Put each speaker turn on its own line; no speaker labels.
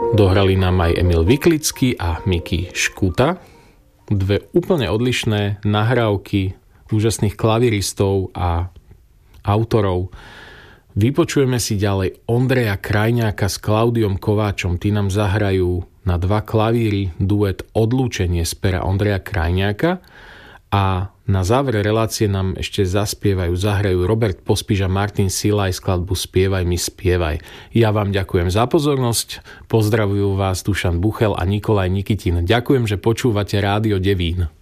Dohrali nám aj Emil Viklický a Miki Škuta. Dve úplne odlišné nahrávky úžasných klaviristov a autorov. Vypočujeme si ďalej Ondreja Krajňáka s Klaudiom Kováčom. Tí nám zahrajú na dva klavíry duet Odlúčenie z pera Ondreja Krajňáka a na záver relácie nám ešte zahrajú Robert Pospíš a Martin Silaj skladbu Spievaj mi, spievaj. Ja vám ďakujem za pozornosť, pozdravujú vás Dušan Buchel a Nikolaj Nikitin. Ďakujem, že počúvate Rádio Devín.